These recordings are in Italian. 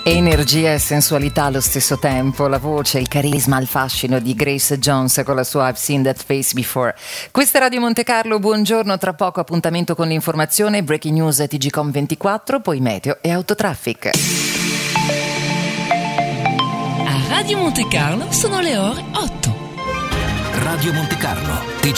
Energia e sensualità allo stesso tempo, la voce, il carisma, il fascino di Grace Jones con la sua I've Seen That Face Before. Questa è Radio Monte Carlo, buongiorno, tra poco appuntamento con l'informazione, breaking news a TGcom24, poi meteo e autotraffic. A Radio Monte Carlo sono le ore 8. Radio Monte Carlo,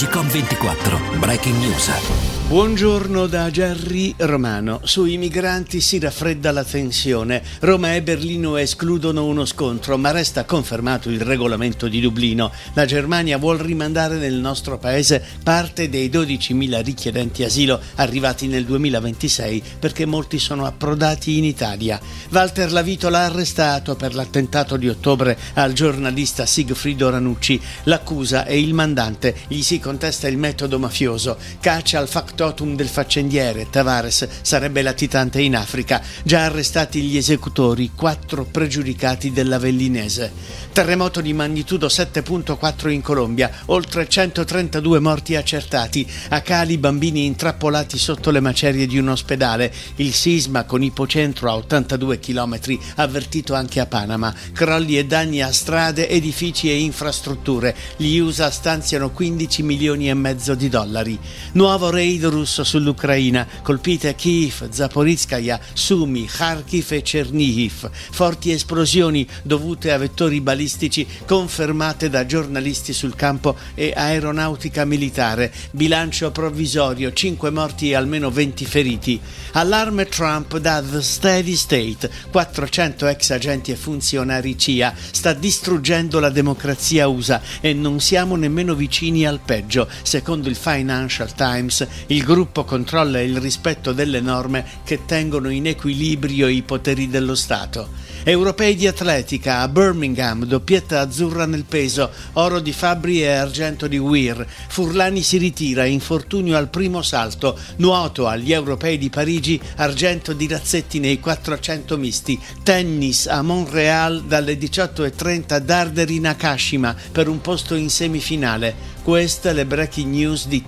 TGcom24, breaking news. Buongiorno da Gerry Romano. Sui migranti si raffredda la tensione. Roma e Berlino escludono uno scontro, ma resta confermato il regolamento di Dublino. La Germania vuol rimandare nel nostro paese parte dei 12.000 richiedenti asilo arrivati nel 2026 perché molti sono approdati in Italia. Walter Lavito l'ha arrestato per l'attentato di ottobre al giornalista Sigfrido Ranucci. L'accusa è il mandante, gli si contesta il metodo mafioso. Caccia al factotum del faccendiere. Tavares sarebbe latitante in Africa. Già arrestati gli esecutori, 4 pregiudicati dell'Avellinese. Terremoto di magnitudo 7.4 in Colombia, oltre 132 morti accertati. A Cali bambini intrappolati sotto le macerie di un ospedale. Il sisma con ipocentro a 82 km, avvertito anche a Panama. Crolli e danni a strade, edifici e infrastrutture. Gli USA stanziano 15 milioni e mezzo di dollari. Nuovo raid russo sull'Ucraina, colpite Kiev, Zaporizhzhia, Sumy, Kharkiv e Chernihiv. Forti esplosioni dovute a vettori balistici confermate da giornalisti sul campo e aeronautica militare. Bilancio provvisorio, 5 morti e almeno 20 feriti. Allarme Trump da The Steady State. 400 ex agenti e funzionari CIA. Sta distruggendo la democrazia USA e non siamo nemmeno vicini al peggio. Secondo il Financial Times, il gruppo controlla il rispetto delle norme che tengono in equilibrio i poteri dello Stato. Europei di atletica a Birmingham, doppietta azzurra nel peso, oro di Fabbri e argento di Weir. Furlani si ritira, infortunio al primo salto. Nuoto agli Europei di Parigi, argento di Razzetti nei 400 misti. Tennis a Montreal dalle 18:30 Darderi Nakashima per un posto in semifinale. Queste le breaking news di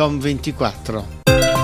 TGcom24.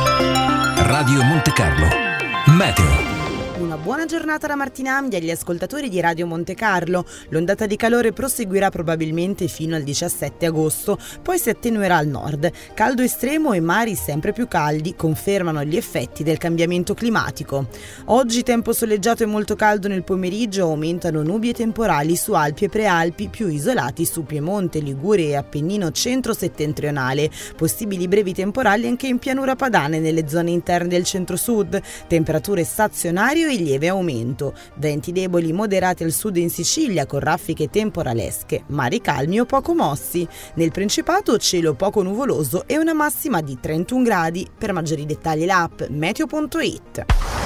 Radio Monte Carlo, meteo. Una buona giornata da Martina Amdi agli ascoltatori di Radio Monte Carlo. L'ondata di calore proseguirà probabilmente fino al 17 agosto, poi si attenuerà al nord. Caldo estremo e mari sempre più caldi confermano gli effetti del cambiamento climatico. Oggi tempo soleggiato e molto caldo nel pomeriggio, aumentano nubi e temporali su Alpi e Prealpi, più isolati su Piemonte, Liguria e Appennino centro-settentrionale. Possibili brevi temporali anche in pianura padana e nelle zone interne del centro-sud. Temperature stazionarie e lieve aumento. Venti deboli moderati al sud in Sicilia con raffiche temporalesche, mari calmi o poco mossi. Nel Principato cielo poco nuvoloso e una massima di 31 gradi. Per maggiori dettagli l'app meteo.it.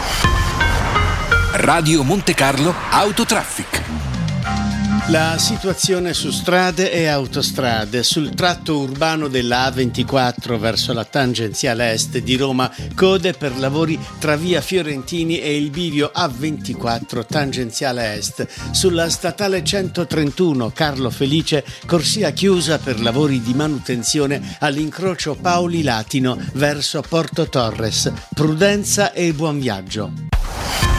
Radio Monte Carlo, autotraffic. La situazione su strade e autostrade. Sul tratto urbano della A24 verso la tangenziale est di Roma, code per lavori tra via Fiorentini e il bivio A24 tangenziale est. Sulla statale 131 Carlo Felice, corsia chiusa per lavori di manutenzione all'incrocio Paoli Latino verso Porto Torres. Prudenza e buon viaggio.